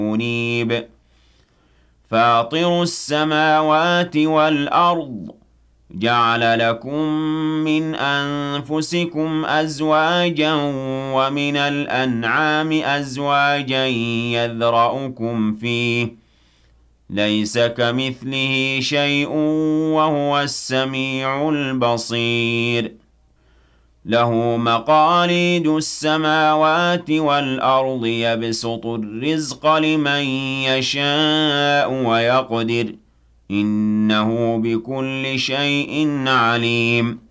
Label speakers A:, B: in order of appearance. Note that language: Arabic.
A: منيب فاطر السماوات والأرض جعل لكم من أنفسكم أزواجا ومن الأنعام أزواجا يذرأكم فيه ليس كمثله شيء وهو السميع البصير له مقاليد السماوات والأرض يبسط الرزق لمن يشاء ويقدر إنه بكل شيء عليم